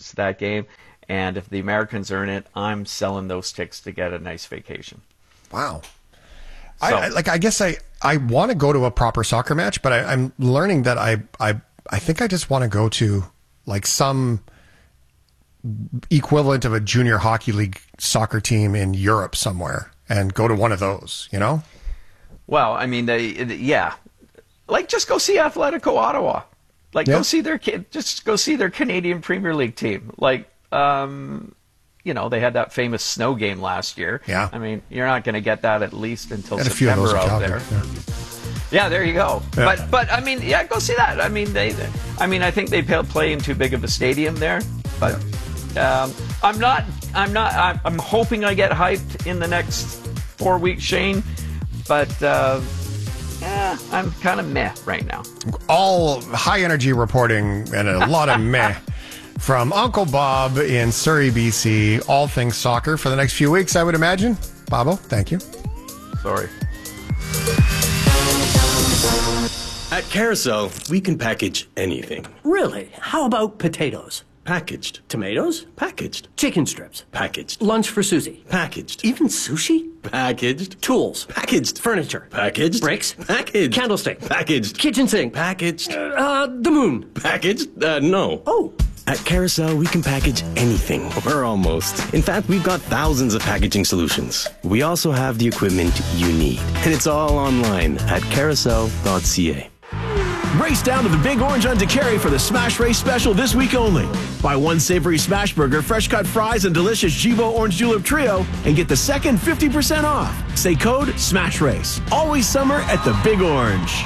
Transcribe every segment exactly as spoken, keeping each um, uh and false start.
tickets to that game. And if the Americans earn it, I'm selling those tickets to get a nice vacation. Wow. So, I, I like. I guess I, I want to go to a proper soccer match, but I, I'm learning that I, I I think I just want to go to like some equivalent of a junior hockey league soccer team in Europe somewhere and go to one of those. You know? Well, I mean, they, yeah, like just go see Atletico Ottawa. Like Yeah. go see their kid. Just go see their Canadian Premier League team. Like. Um, you know, they had that famous snow game last year. Yeah. I mean, you're not going to get that at least until And a few of September those in out Calgary, there. yeah. Yeah, there you go. Yeah. But, but I mean, yeah, go see that. I mean, they, they I mean, I think they play in too big of a stadium there. But um, I'm not, I'm not, I'm, I'm hoping I get hyped in the next four weeks, Shane. But uh, yeah, I'm kind of meh right now. All high energy reporting and a lot of meh from Uncle Bob in Surrey, B C. All things soccer for the next few weeks, I would imagine. Bobo, thank you. Sorry. At Carousel, we can package anything. Really? How about potatoes? Packaged. Tomatoes? Packaged. Chicken strips? Packaged. Lunch for Susie? Packaged. Even sushi? Packaged. Tools? Packaged. Furniture? Packaged. Bricks? Packaged. Candlestick? Packaged. Kitchen sink? Packaged. Uh, the moon? Packaged? Uh, no. Oh. At Carousel, we can package anything, or almost. In fact, we've got thousands of packaging solutions. We also have the equipment you need, and it's all online at carousel dot c a. Race down to the Big Orange on DeCary for the Smash Race special this week only. Buy one savory smash burger, fresh cut fries, and delicious Jibo Orange Julep Trio, and get the second fifty percent off. Say code SMASH RACE. Always summer at the Big Orange.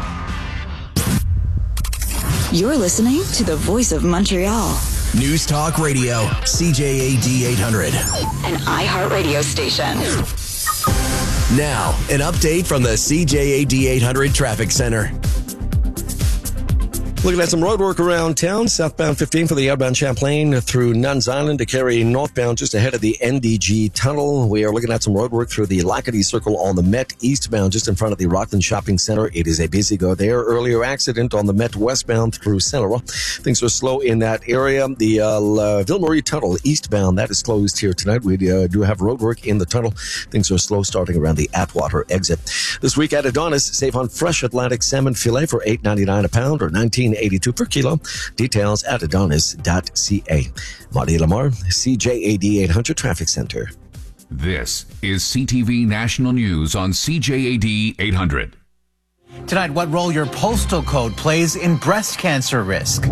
You're listening to the Voice of Montreal. News Talk Radio, C J A D eight hundred. An iHeartRadio station. Now, an update from the C J A D eight hundred Traffic Center. Looking at some road work around town. Southbound fifteen for the outbound Champlain through Nuns Island to carry northbound just ahead of the N D G tunnel. We are looking at some road work through the Lacadie Circle on the Met eastbound just in front of the Rockland Shopping Center. It is a busy go there. Earlier accident on the Met westbound through Central. Things are slow in that area. The uh, Ville Marie tunnel eastbound, that is closed here tonight. We uh, do have road work in the tunnel. Things are slow starting around the Atwater exit. This week at Adonis, save on fresh Atlantic salmon filet for eight ninety-nine a pound or nineteen eighty-two per kilo. Details at adonis dot c a. Marty Lamar, C J A D eight hundred Traffic Center. This is C T V National News on C J A D eight hundred. Tonight, what role your postal code plays in breast cancer risk.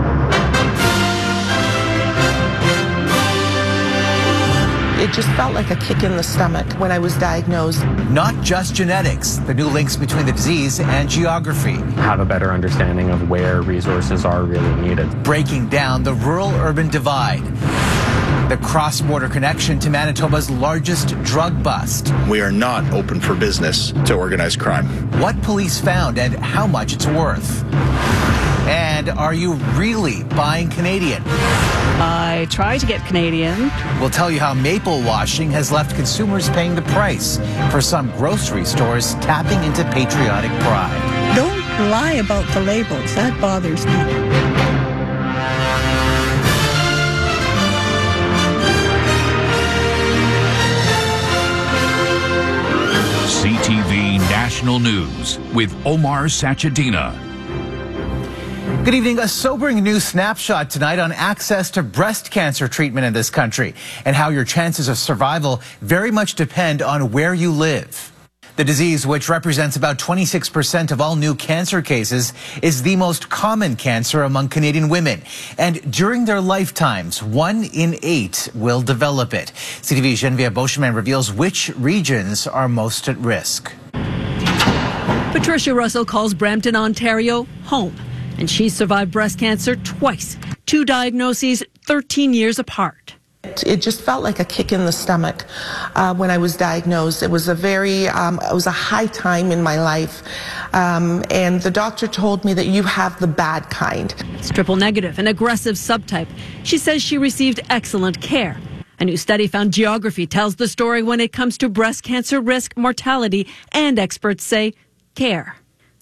It just felt like a kick in the stomach when I was diagnosed. Not just genetics, the new links between the disease and geography. Have a better understanding of where resources are really needed. Breaking down the rural-urban divide. The cross-border connection to Manitoba's largest drug bust. We are not open for business to organized crime. What police found and how much it's worth. And are you really buying Canadian? I try to get Canadian. We'll tell you how maple washing has left consumers paying the price for some grocery stores tapping into patriotic pride. Don't lie about the labels. That bothers me. C T V National News with Omar Sachedina. Good evening. A sobering new snapshot tonight on access to breast cancer treatment in this country and how your chances of survival very much depend on where you live. The disease, which represents about twenty-six percent of all new cancer cases, is the most common cancer among Canadian women. And during their lifetimes, one in eight will develop it. C T V's Genevieve Beauchemin reveals which regions are most at risk. Patricia Russell calls Brampton, Ontario, home. And she survived breast cancer twice. Two diagnoses, thirteen years apart. It just felt like a kick in the stomach uh, when I was diagnosed. It was a very, um, it was a high time in my life. Um, and the doctor told me that you have the bad kind. It's triple negative, an aggressive subtype. She says she received excellent care. A new study found geography tells the story when it comes to breast cancer risk, mortality, and experts say care.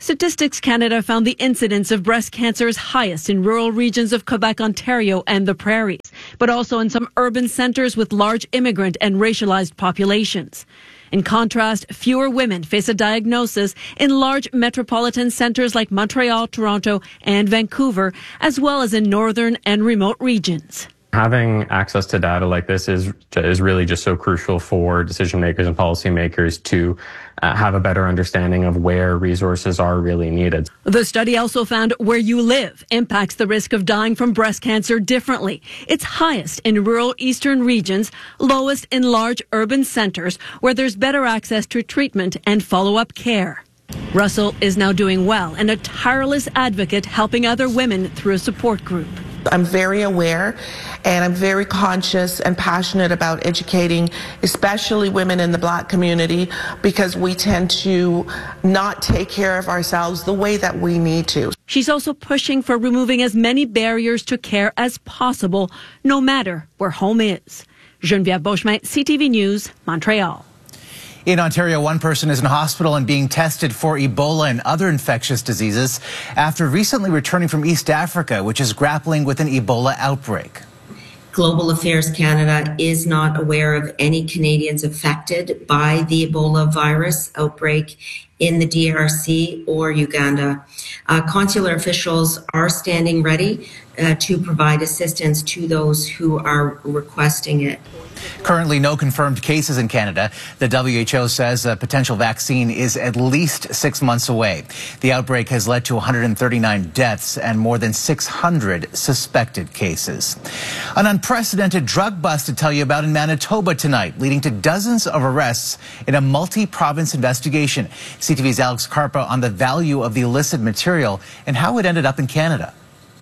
Statistics Canada found the incidence of breast cancer is highest in rural regions of Quebec, Ontario, and the prairies, but also in some urban centres with large immigrant and racialized populations. In contrast, fewer women face a diagnosis in large metropolitan centres like Montreal, Toronto, and Vancouver, as well as in northern and remote regions. Having access to data like this is is really just so crucial for decision makers and policymakers to uh, have a better understanding of where resources are really needed. The study also found where you live impacts the risk of dying from breast cancer differently. It's highest in rural eastern regions, lowest in large urban centres where there's better access to treatment and follow-up care. Russell is now doing well and a tireless advocate helping other women through a support group. I'm very aware and I'm very conscious and passionate about educating, especially women in the Black community, because we tend to not take care of ourselves the way that we need to. She's also pushing for removing as many barriers to care as possible, no matter where home is. Geneviève Beauchemin, C T V News, Montreal. In Ontario, one person is in hospital and being tested for Ebola and other infectious diseases after recently returning from East Africa, which is grappling with an Ebola outbreak. Global Affairs Canada is not aware of any Canadians affected by the Ebola virus outbreak in the D R C or Uganda. Uh, consular officials are standing ready uh, to provide assistance to those who are requesting it. Currently, no confirmed cases in Canada. The W H O says a potential vaccine is at least six months away. The outbreak has led to one hundred thirty-nine deaths and more than six hundred suspected cases. An unprecedented drug bust to tell you about in Manitoba tonight, leading to dozens of arrests in a multi-province investigation. C T V's Alex Carpa on the value of the illicit material and how it ended up in Canada.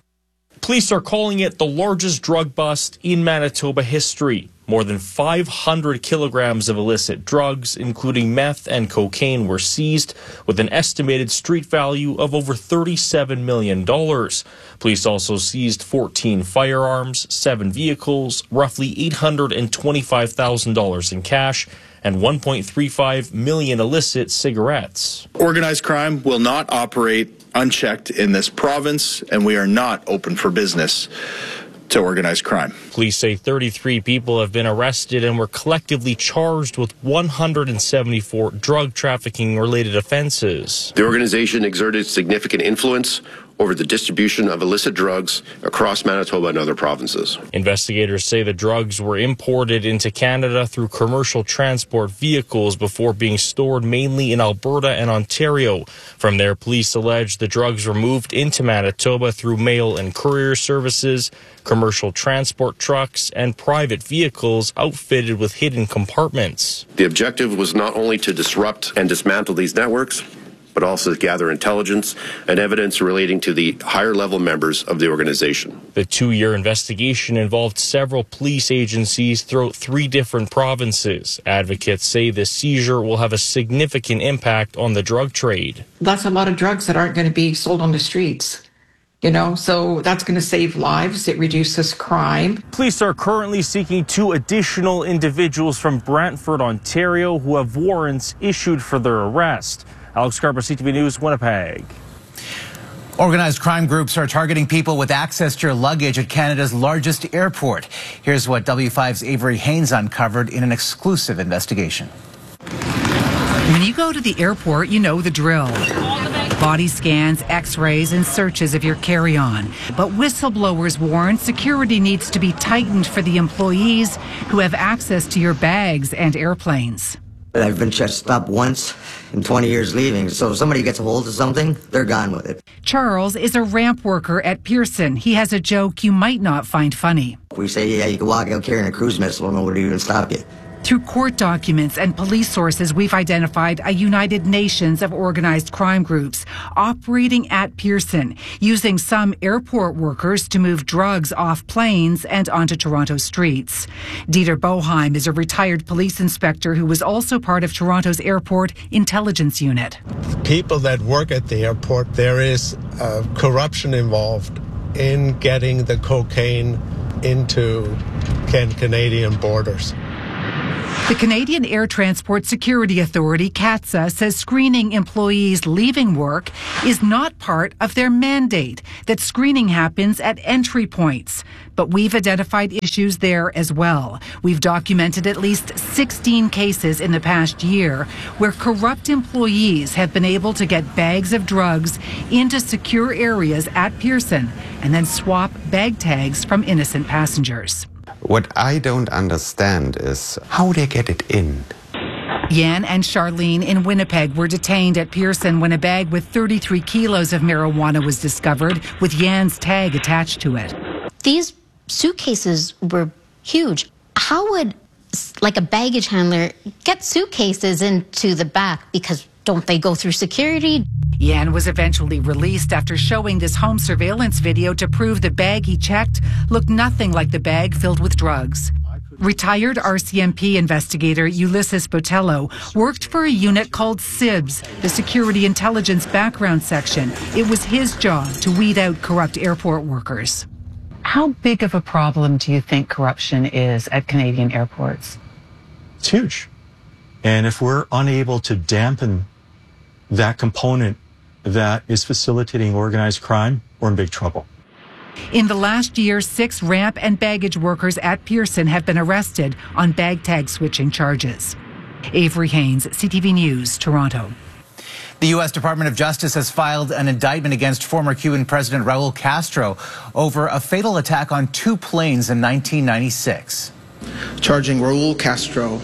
Police are calling it the largest drug bust in Manitoba history. More than five hundred kilograms of illicit drugs, including meth and cocaine, were seized with an estimated street value of over thirty-seven million dollars. Police also seized fourteen firearms, seven vehicles, roughly eight hundred twenty-five thousand dollars in cash, and one point three five million illicit cigarettes. Organized crime will not operate unchecked in this province, and we are not open for business to organized crime. Police say thirty-three people have been arrested and were collectively charged with one hundred seventy-four drug trafficking related offenses. The organization exerted significant influence over the distribution of illicit drugs across Manitoba and other provinces. Investigators say the drugs were imported into Canada through commercial transport vehicles before being stored mainly in Alberta and Ontario. From there, police allege the drugs were moved into Manitoba through mail and courier services, commercial transport trucks, and private vehicles outfitted with hidden compartments. The objective was not only to disrupt and dismantle these networks, but also to gather intelligence and evidence relating to the higher-level members of the organization. The two-year investigation involved several police agencies throughout three different provinces. Advocates say the seizure will have a significant impact on the drug trade. That's a lot of drugs that aren't going to be sold on the streets. You know, so that's going to save lives. It reduces crime. Police are currently seeking two additional individuals from Brantford, Ontario, who have warrants issued for their arrest. Alex Carper, C T V News, Winnipeg. Organized crime groups are targeting people with access to your luggage at Canada's largest airport. Here's what W five's Avery Haynes uncovered in an exclusive investigation. When you go to the airport, you know the drill. Body scans, x-rays, and searches of your carry-on. But whistleblowers warn security needs to be tightened for the employees who have access to your bags and airplanes. I've been stopped once in twenty years leaving, so if somebody gets a hold of something, they're gone with it. Charles is a ramp worker at Pearson. He has a joke you might not find funny. If we say, yeah, you can walk out carrying a cruise missile, nobody even stop you. Through court documents and police sources, we've identified a United Nations of organized crime groups operating at Pearson, using some airport workers to move drugs off planes and onto Toronto streets. Dieter Boheim is a retired police inspector who was also part of Toronto's airport intelligence unit. People that work at the airport, there is uh, corruption involved in getting the cocaine into can- Canadian borders. The Canadian Air Transport Security Authority, CATSA, says screening employees leaving work is not part of their mandate, that screening happens at entry points. But we've identified issues there as well. We've documented at least sixteen cases in the past year where corrupt employees have been able to get bags of drugs into secure areas at Pearson and then swap bag tags from innocent passengers. What I don't understand is how they get it in. Yan and Charlene in Winnipeg were detained at Pearson when a bag with thirty-three kilos of marijuana was discovered with Yan's tag attached to it. These suitcases were huge. How would, like, a baggage handler get suitcases into the back? Because don't they go through security? Yan was eventually released after showing this home surveillance video to prove the bag he checked looked nothing like the bag filled with drugs. Retired R C M P investigator Ulysses Botello worked for a unit called S I B S, the Security Intelligence Background Section. It was his job to weed out corrupt airport workers. How big of a problem do you think corruption is at Canadian airports? It's huge. And if we're unable to dampen that component that is facilitating organized crime, we're in big trouble. In the last year, six ramp and baggage workers at Pearson have been arrested on bag tag switching charges. Avery Haynes, C T V News, Toronto. The U S Department of Justice has filed an indictment against former Cuban President Raul Castro over a fatal attack on two planes in nineteen ninety-six. Charging Raul Castro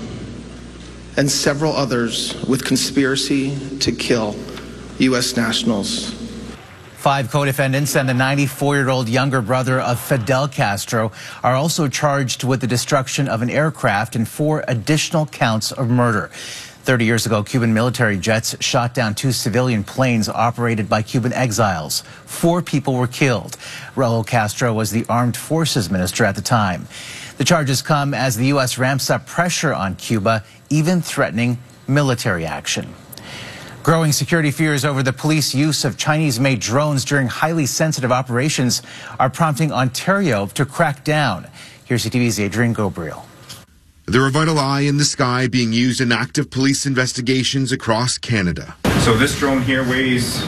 and several others with conspiracy to kill U S nationals. Five co-defendants and the ninety-four-year-old younger brother of Fidel Castro are also charged with the destruction of an aircraft and four additional counts of murder. Thirty years ago, Cuban military jets shot down two civilian planes operated by Cuban exiles. Four people were killed. Raul Castro was the Armed Forces Minister at the time. The charges come as the U S ramps up pressure on Cuba, even threatening military action. Growing security fears over the police use of Chinese-made drones during highly sensitive operations are prompting Ontario to crack down. Here's C T V's Adrian Gobriel. They're a vital eye in the sky being used in active police investigations across Canada. So this drone here weighs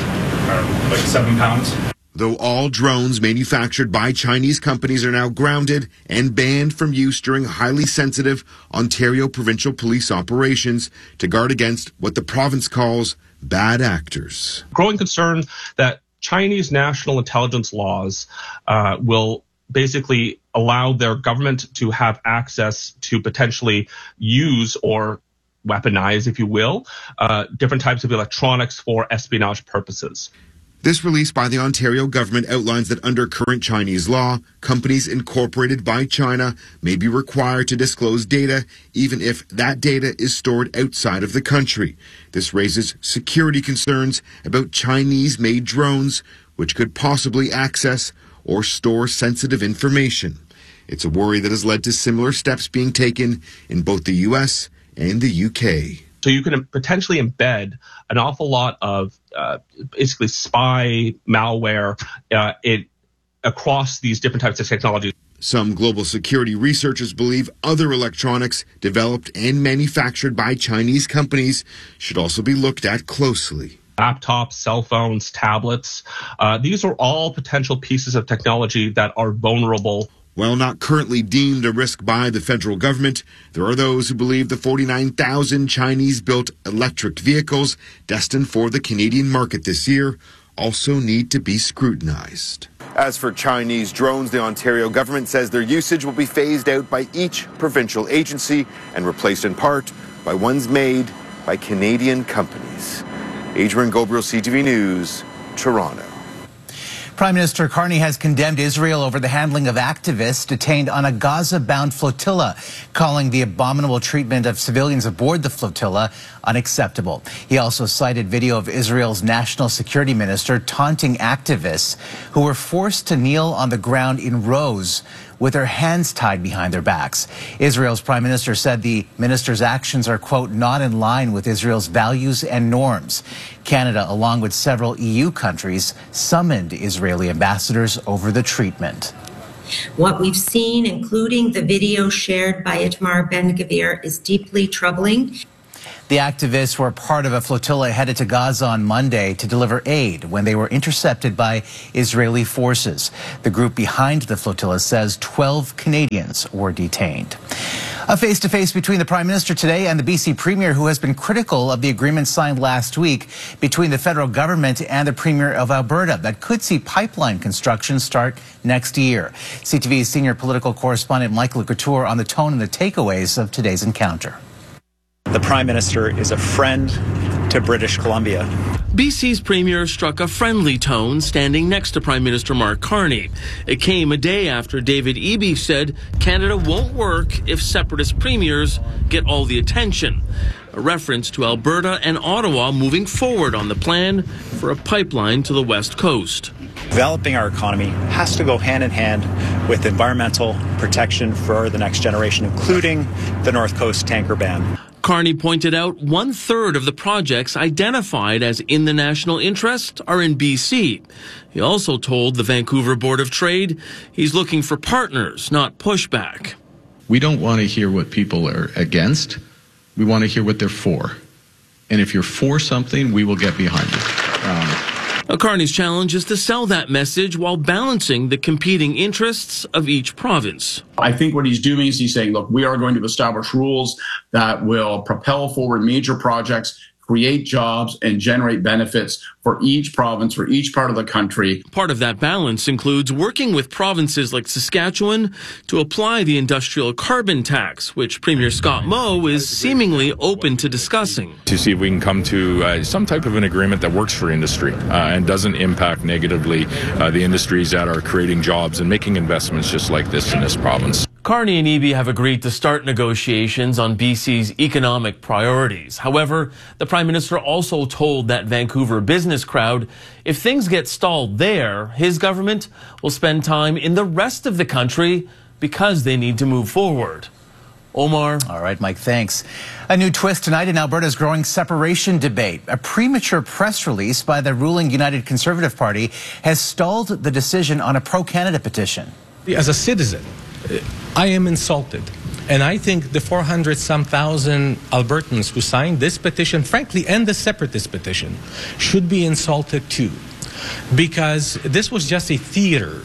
uh, like seven pounds. Though all drones manufactured by Chinese companies are now grounded and banned from use during highly sensitive Ontario provincial police operations to guard against what the province calls bad actors. Growing concern that Chinese national intelligence laws uh, will basically allow their government to have access to potentially use or weaponize, if you will, uh, different types of electronics for espionage purposes. This release by the Ontario government outlines that under current Chinese law, companies incorporated by China may be required to disclose data even if that data is stored outside of the country. This raises security concerns about Chinese-made drones, which could possibly access or store sensitive information. It's a worry that has led to similar steps being taken in both the U S and the U K. So you can potentially embed an awful lot of uh, basically spy malware uh, it, across these different types of technologies. Some global security researchers believe other electronics developed and manufactured by Chinese companies should also be looked at closely. Laptops, cell phones, tablets, uh, these are all potential pieces of technology that are vulnerable. While not currently deemed a risk by the federal government, there are those who believe the forty-nine thousand Chinese-built electric vehicles destined for the Canadian market this year also need to be scrutinized. As for Chinese drones, the Ontario government says their usage will be phased out by each provincial agency and replaced in part by ones made by Canadian companies. Adrian Gobriel, C T V News, Toronto. Prime Minister Carney has condemned Israel over the handling of activists detained on a Gaza-bound flotilla, calling the abominable treatment of civilians aboard the flotilla unacceptable. He also cited video of Israel's national security minister taunting activists who were forced to kneel on the ground in rows with their hands tied behind their backs. Israel's prime minister said the minister's actions are, quote, not in line with Israel's values and norms. Canada, along with several E U countries, summoned Israeli ambassadors over the treatment. What we've seen, including the video shared by Itamar Ben-Gvir, is deeply troubling. The activists were part of a flotilla headed to Gaza on Monday to deliver aid when they were intercepted by Israeli forces. The group behind the flotilla says twelve Canadians were detained. A face-to-face between the Prime Minister today and the B C Premier, who has been critical of the agreement signed last week between the federal government and the Premier of Alberta that could see pipeline construction start next year. C T V's senior political correspondent Michael Couture on the tone and the takeaways of today's encounter. The Prime Minister is a friend to British Columbia. B C's Premier struck a friendly tone standing next to Prime Minister Mark Carney. It came a day after David Eby said Canada won't work if separatist premiers get all the attention. A reference to Alberta and Ottawa moving forward on the plan for a pipeline to the West Coast. Developing our economy has to go hand in hand with environmental protection for the next generation, including the North Coast tanker ban. Carney pointed out one third of the projects identified as in the national interest are in B C. He also told the Vancouver Board of Trade he's looking for partners, not pushback. We don't want to hear what people are against. We want to hear what they're for. And if you're for something, we will get behind you. Um, Carney's challenge is to sell that message while balancing the competing interests of each province. I think what he's doing is he's saying, look, we are going to establish rules that will propel forward major projects, create jobs, and generate benefits for each province, for each part of the country. Part of that balance includes working with provinces like Saskatchewan to apply the industrial carbon tax, which Premier Scott Moe is seemingly open to discussing. To see if we can come to uh, some type of an agreement that works for industry uh, and doesn't impact negatively uh, the industries that are creating jobs and making investments just like this in this province. Carney and Eby have agreed to start negotiations on B C's economic priorities. However, the Prime Minister also told that Vancouver business crowd if things get stalled there, his government will spend time in the rest of the country because they need to move forward. Omar. All right, Mike, thanks. A new twist tonight in Alberta's growing separation debate. A premature press release by the ruling United Conservative Party has stalled the decision on a pro-Canada petition. As a citizen, I am insulted. And I think the four hundred some thousand Albertans who signed this petition, frankly, and the separatist petition, should be insulted too. Because this was just a theater.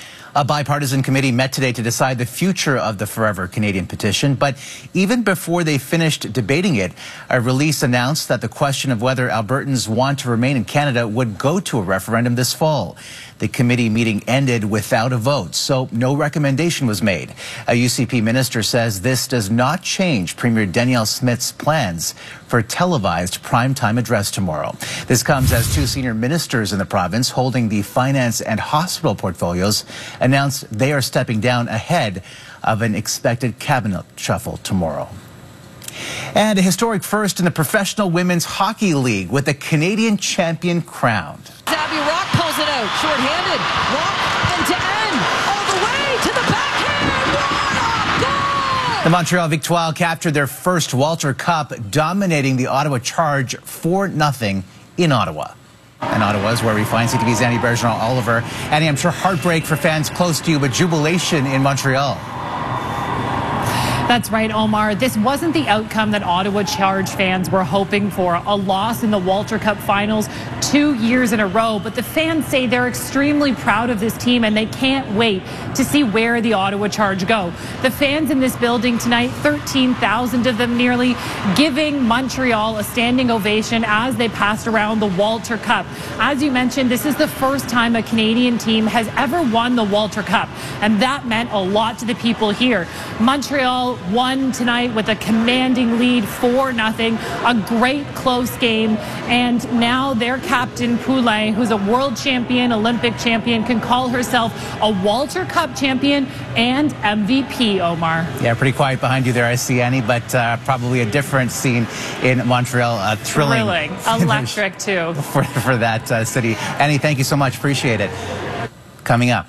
A bipartisan committee met today to decide the future of the Forever Canadian petition, but even before they finished debating it, a release announced that the question of whether Albertans want to remain in Canada would go to a referendum this fall. The committee meeting ended without a vote, so no recommendation was made. A U C P minister says this does not change Premier Danielle Smith's plans for a televised primetime address tomorrow. This comes as two senior ministers in the province holding the finance and hospital portfolios announced they are stepping down ahead of an expected cabinet shuffle tomorrow. And a historic first in the Professional Women's Hockey League with a Canadian champion crowned. Abby Rock pulls it out, short-handed. Rock end to end, all the way to the backhand. What a goal! The Montreal Victoire captured their first Walter Cup, dominating the Ottawa Charge four nothing in Ottawa. And Ottawa is where we find C T V's Annie Bergeron Oliver. Annie, I'm sure heartbreak for fans close to you, but jubilation in Montreal. That's right, Omar. This wasn't the outcome that Ottawa Charge fans were hoping for. A loss in the Walter Cup finals two years in a row. But the fans say they're extremely proud of this team and they can't wait to see where the Ottawa Charge go. The fans in this building tonight, thirteen thousand of them nearly, giving Montreal a standing ovation as they passed around the Walter Cup. As you mentioned, this is the first time a Canadian team has ever won the Walter Cup. And that meant a lot to the people here. Montreal won tonight with a commanding lead, four nothing, a great close game, and now their captain Poulin, who's a world champion, Olympic champion, can call herself a Walter Cup champion and M V P, Omar. Yeah, pretty quiet behind you there, I see, Annie, but uh, probably a different scene in Montreal. Uh, thrilling. Thrilling. Electric, too. For, for that uh, city. Annie, thank you so much. Appreciate it. Coming up.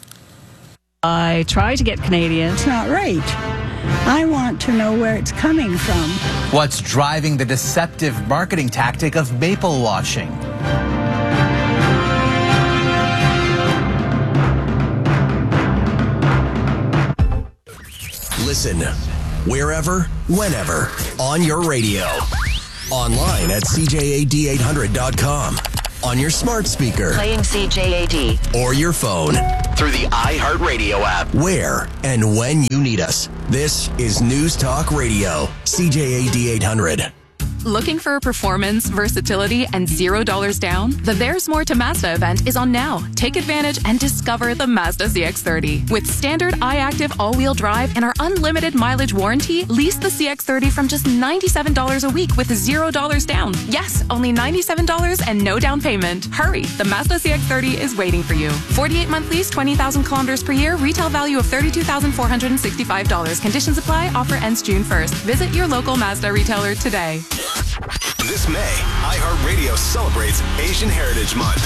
I try to get Canadian. It's not right. I want to know where it's coming from. What's driving the deceptive marketing tactic of maple washing? Listen wherever, whenever, on your radio. Online at C J A D eight hundred dot com. On your smart speaker. Playing C J A D. Or your phone. Through the iHeartRadio app. Where and when you need us. This is News Talk Radio. C J A D eight hundred. Looking for performance, versatility, and zero dollars down? The There's More to Mazda event is on now. Take advantage and discover the Mazda C X thirty. With standard iActive all-wheel drive and our unlimited mileage warranty, lease the C X thirty from just ninety-seven dollars a week with zero dollars down. Yes, only ninety-seven dollars and no down payment. Hurry, the Mazda C X thirty is waiting for you. forty-eight month lease, twenty thousand kilometers per year, retail value of thirty-two thousand four hundred sixty-five dollars. Conditions apply, offer ends June first. Visit your local Mazda retailer today. This May, iHeartRadio celebrates Asian Heritage Month.